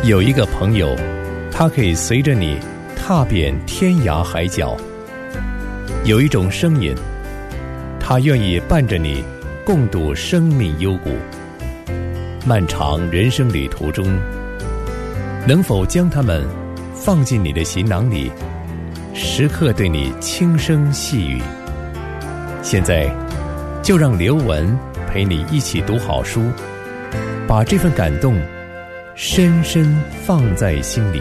有一个朋友，他可以随着你踏遍天涯海角；有一种声音，他愿意伴着你共度生命幽谷。漫长人生旅途中，能否将它们放进你的行囊里，时刻对你轻声细语？现在就让刘文陪你一起读好书，把这份感动深深放在心里。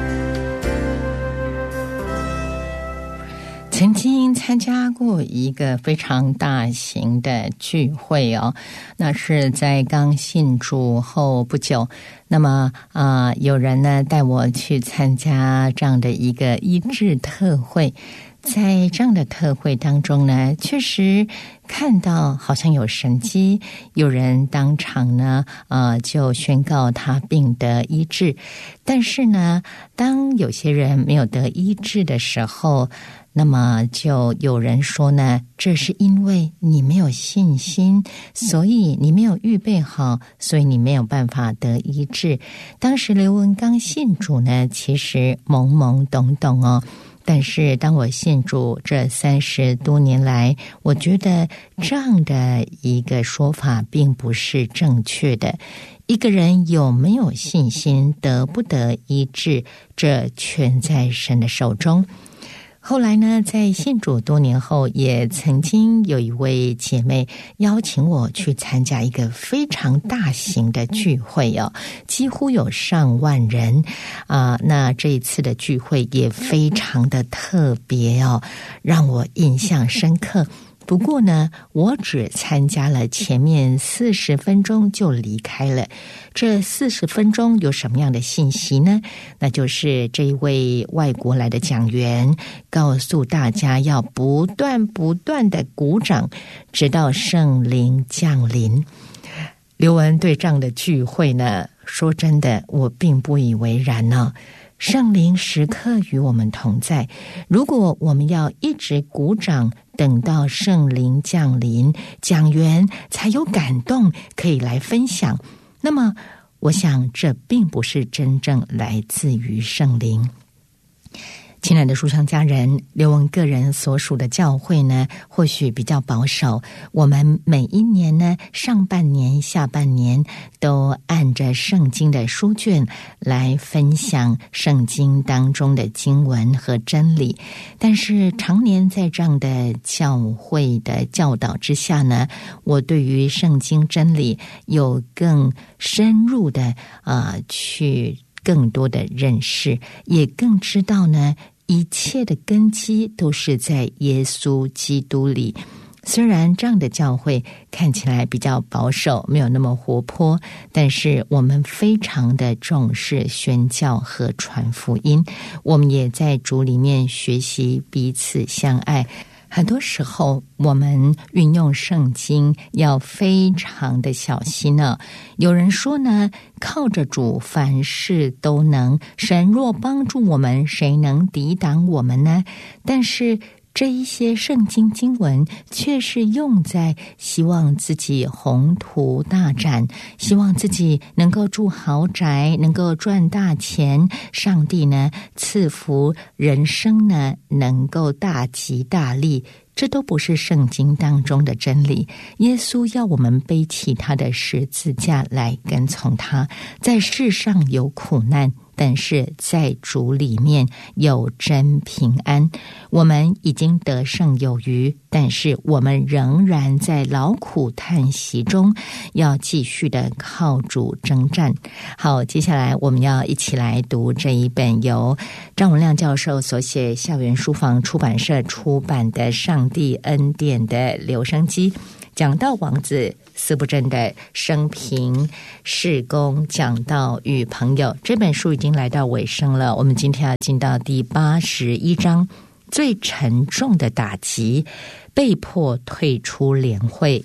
曾经参加过一个非常大型的聚会哦，那是在刚信主后不久。那么有人呢带我去参加这样的一个医治特会。在这样的特会当中呢，确实看到好像有神迹，有人当场呢就宣告他病得医治。但是呢，当有些人没有得医治的时候，那么就有人说呢，这是因为你没有信心，所以你没有预备好，所以你没有办法得医治。当时刘文刚信主呢，其实懵懵懂懂哦。但是当我信主这30多年来，我觉得这样的一个说法并不是正确的。一个人有没有信心，得不得医治，这全在神的手中。后来呢，在信主多年后，也曾经有一位姐妹邀请我去参加一个非常大型的聚会哦，几乎有上万人那这一次的聚会也非常的特别哦，让我印象深刻。不过呢，我只参加了前面40分钟就离开了。这40分钟有什么样的信息呢？那就是这一位外国来的讲员告诉大家要不断的鼓掌，直到圣灵降临。刘文对这样的聚会呢，说真的，我并不以为然呢。圣灵时刻与我们同在，如果我们要一直鼓掌，等到圣灵降临，讲员才有感动可以来分享，那么我想这并不是真正来自于圣灵。亲爱的书香家人，刘文个人所属的教会呢，或许比较保守。我们每一年呢，上半年、下半年都按着圣经的书卷来分享圣经当中的经文和真理。但是常年在这样的教会的教导之下呢，我对于圣经真理有更深入的去更多的认识，也更知道呢，一切的根基都是在耶稣基督里。虽然这样的教会看起来比较保守，没有那么活泼，但是我们非常的重视宣教和传福音。我们也在主里面学习彼此相爱。很多时候我们运用圣经要非常的小心呢。有人说呢，靠着主凡事都能，神若帮助我们，谁能抵挡我们呢？但是这一些圣经经文却是用在希望自己宏图大展，希望自己能够住豪宅，能够赚大钱，上帝呢赐福人生呢能够大吉大利，这都不是圣经当中的真理。耶稣要我们背起他的十字架来跟从他，在世上有苦难，但是在主里面有真平安。我们已经得胜有余，但是我们仍然在劳苦叹息中，要继续的靠主征战。好，接下来我们要一起来读这一本由张文亮教授所写，校园书房出版社出版的《上帝恩典的留声机》，讲道王子司布真的生平、事工、讲道与朋友。这本书已经来到尾声了，我们今天要进到第81章，最沉重的打击，被迫退出联会。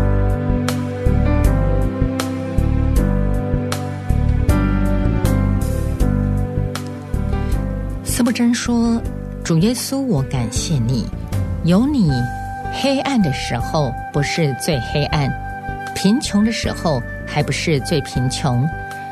司布真说，主耶稣，我感谢你，有你，黑暗的时候不是最黑暗，贫穷的时候还不是最贫穷。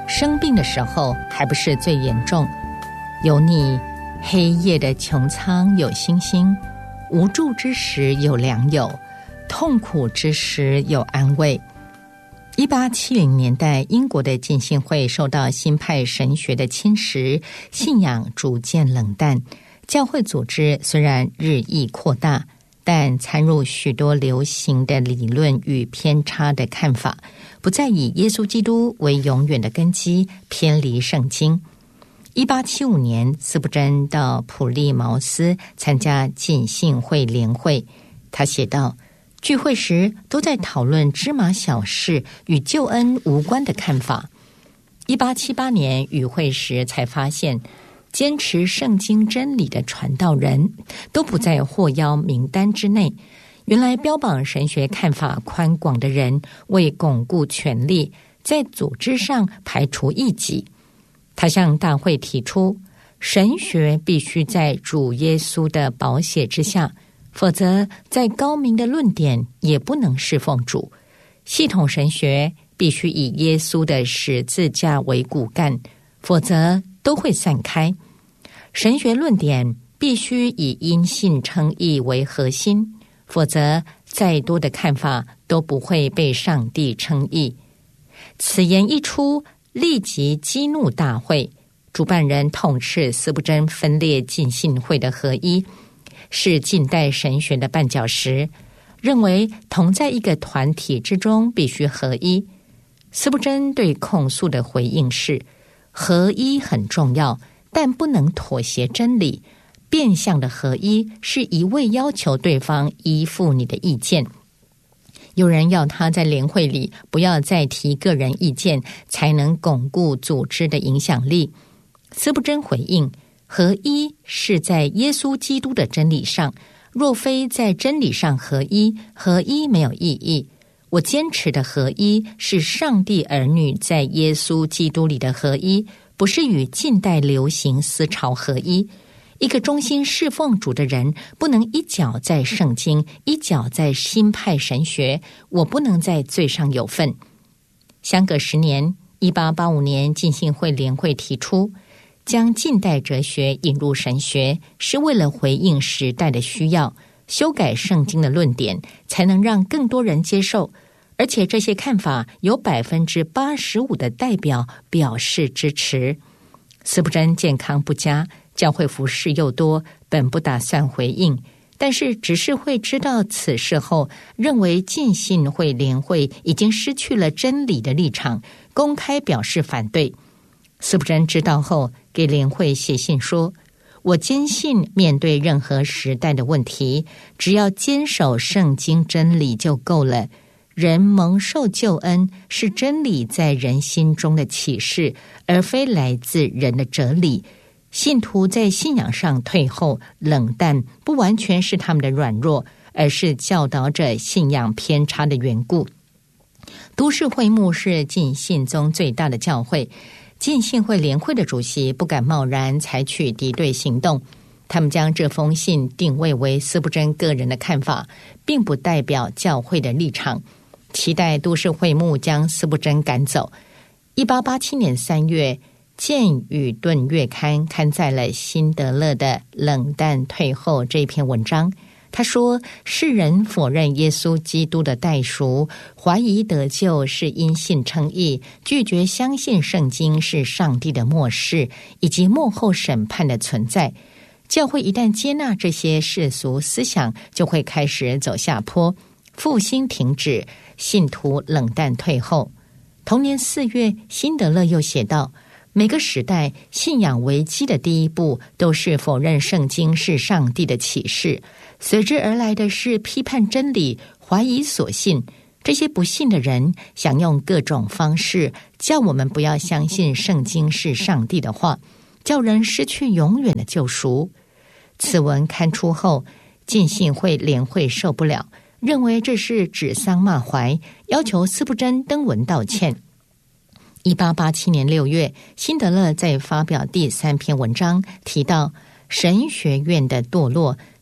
生病的时候还不是最严重。有你，黑夜的穹苍有星星，无助之时有良友，痛苦之时有安慰。1870年代，英国的浸信会受到新派神学的侵蚀，信仰逐渐冷淡。教会组织虽然日益扩大，但掺入许多流行的理论与偏差的看法，不再以耶稣基督为永远的根基，偏离圣经。1875年，斯布真到普利茅斯参加浸信会联会，他写道：聚会时都在讨论芝麻小事与救恩无关的看法。1878年与会时才发现，坚持圣经真理的传道人都不在获邀名单之内。原来标榜神学看法宽广的人，为巩固权力，在组织上排除异己。他向大会提出，神学必须在主耶稣的宝血之下，否则再高明的论点也不能侍奉主。系统神学必须以耶稣的十字架为骨干，否则都会散开。神学论点必须以因信称义为核心，否则再多的看法都不会被上帝称义。此言一出，立即激怒大会。主办人痛斥斯布真分裂浸信会的合一，是近代神学的绊脚石，认为同在一个团体之中必须合一。斯布真对控诉的回应是：合一很重要，但不能妥协真理。变相的合一是一味要求对方依附你的意见。有人要他在联会里不要再提个人意见，才能巩固组织的影响力。斯布真回应：合一是在耶稣基督的真理上，若非在真理上合一，合一没有意义。我坚持的合一是上帝儿女在耶稣基督里的合一，不是与近代流行思潮合一。一个忠心侍奉主的人，不能一脚在圣经，一脚在新派神学，我不能在罪上有份。相隔10年，1885年浸信会联会提出，将近代哲学引入神学，是为了回应时代的需要，修改圣经的论点，才能让更多人接受。而且这些看法有85%的代表表示支持。斯布真健康不佳，教会服事又多，本不打算回应，但是执事会知道此事后，认为浸信会联会已经失去了真理的立场，公开表示反对。斯布真知道后，给联会写信说：我坚信面对任何时代的问题，只要坚守圣经真理就够了。人蒙受救恩是真理在人心中的启示，而非来自人的哲理。信徒在信仰上退后冷淡，不完全是他们的软弱，而是教导者信仰偏差的缘故。都市会幕是浸信宗最大的教会，浸信会联会的主席不敢贸然采取敌对行动，他们将这封信定位为斯布真个人的看法，并不代表教会的立场，期待都市会幕将斯布真赶走。1887年3月，剑与盾月刊刊载了辛德勒的冷淡退后这篇文章。他说，世人否认耶稣基督的代赎，怀疑得救是因信称义，拒绝相信圣经是上帝的默示以及末后审判的存在。教会一旦接纳这些世俗思想，就会开始走下坡，复兴停止，信徒冷淡退后。同年4月，辛德勒又写道，每个时代信仰危机的第一步都是否认圣经是上帝的启示，随之而来的是批判真理，怀疑所信。这些不信的人想用各种方式叫我们不要相信圣经是上帝的话，叫人失去永远的救赎。此文刊出后，浸信会联会受不了，认为这是指桑骂槐，要求斯布真登文道歉。1887年6月，辛德勒在发表第3篇文章，提到神学院的堕落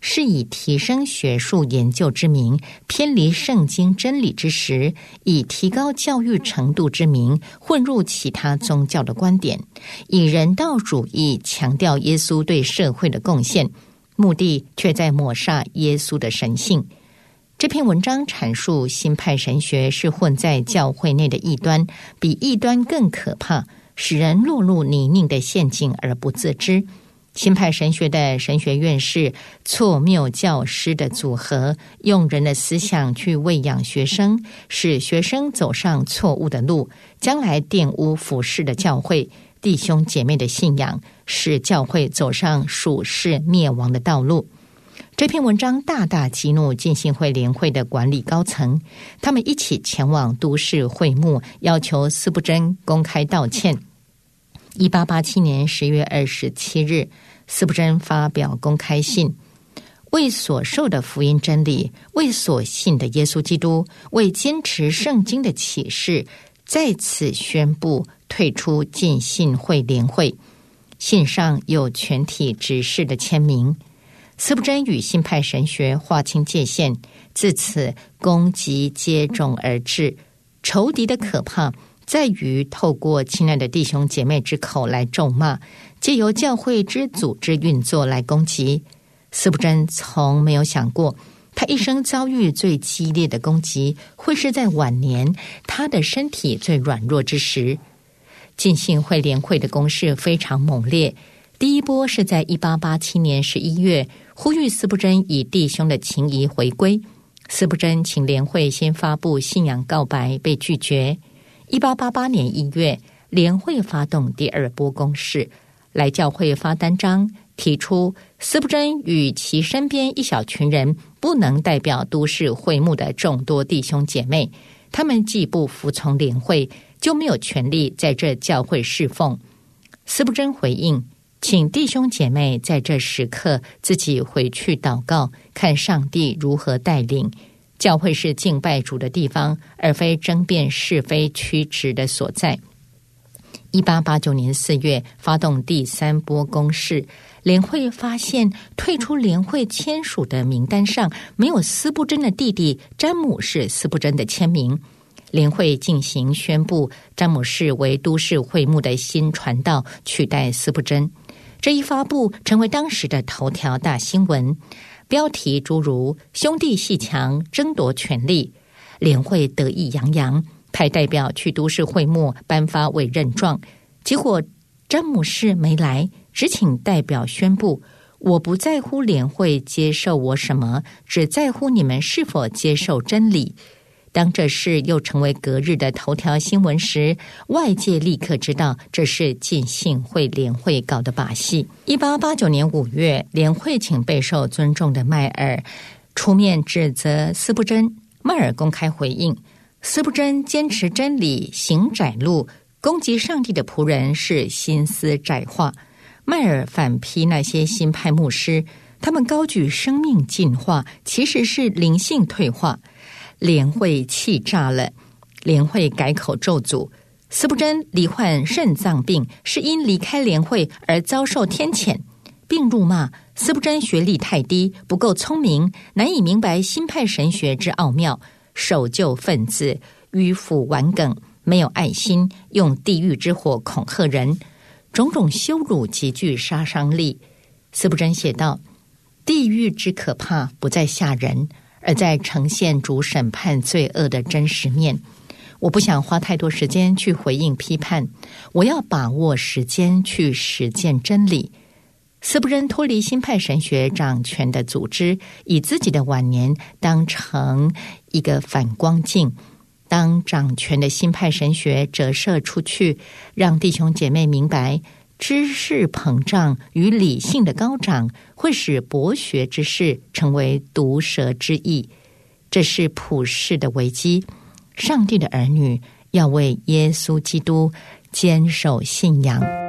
是以提升学术研究之名，偏离圣经真理之时，以提高教育程度之名，混入其他宗教的观点，以人道主义强调耶稣对社会的贡献，目的却在抹煞耶稣的神性。这篇文章阐述新派神学是混在教会内的异端，比异端更可怕，使人落入泥泞的陷阱而不自知。新派神学的神学院是错谬教师的组合，用人的思想去喂养学生，使学生走上错误的路，将来玷污服侍的教会弟兄姐妹的信仰，使教会走上属世灭亡的道路。这篇文章大大激怒浸信会联会的管理高层，他们一起前往都市会幕，要求司布真公开道歉。1887年10月27日，司布真发表公开信，为所受的福音真理，为所信的耶稣基督，为坚持圣经的启示，在此宣布退出浸信会联会。信上有全体执事的签名。司布真与新派神学划清界限，自此攻击接踵而至。仇敌的可怕在于透过亲爱的弟兄姐妹之口来咒骂，借由教会之组织运作来攻击。司布真从没有想过，他一生遭遇最激烈的攻击会是在晚年他的身体最软弱之时。浸信会联会的攻势非常猛烈，第一波是在1887年11月呼吁司布真以弟兄的情谊回归。司布真请联会先发布信仰告白，被拒绝。1888年1月，联会发动第二波攻势，来教会发单张，提出司布真与其身边一小群人不能代表都市会幕的众多弟兄姐妹，他们既不服从联会，就没有权利在这教会侍奉。司布真回应，请弟兄姐妹在这时刻自己回去祷告，看上帝如何带领。教会是敬拜主的地方，而非争辩是非曲直的所在。1889年4月发动第三波攻势，联会发现退出联会签署的名单上没有司布真的弟弟詹姆士司布真的签名。联会进行宣布，詹姆士为都市会幕的新传道，取代司布真。这一发布成为当时的头条大新闻，标题诸如兄弟阋墙争夺权力，联会得意洋洋，派代表去都市会幕颁发委任状。结果詹姆士没来，只请代表宣布，我不在乎联会接受我什么，只在乎你们是否接受真理。当这事又成为隔日的头条新闻时，外界立刻知道这是浸信会联会搞的把戏。1889年5月，联会请备受尊重的迈尔出面指责司布真。迈尔公开回应，司布真坚持真理，行窄路，攻击上帝的仆人是心思窄化。迈尔反批那些新派牧师，他们高举生命进化，其实是灵性退化。联会气炸了，联会改口咒诅司布真罹患肾脏病，是因离开联会而遭受天谴，并辱骂司布真学历太低，不够聪明，难以明白新派神学之奥妙，守旧分子，迂腐顽梗，没有爱心，用地狱之火恐吓人，种种羞辱极具杀伤力。司布真写道，地狱之可怕不在吓人，而在呈现主审判罪恶的真实面。我不想花太多时间去回应批判，我要把握时间去实践真理。司布真脱离新派神学掌权的组织，以自己的晚年当成一个反光镜，当掌权的新派神学折射出去，让弟兄姐妹明白，知识膨胀与理性的高涨会使博学之士成为毒蛇之役，这是普世的危机。上帝的儿女要为耶稣基督坚守信仰。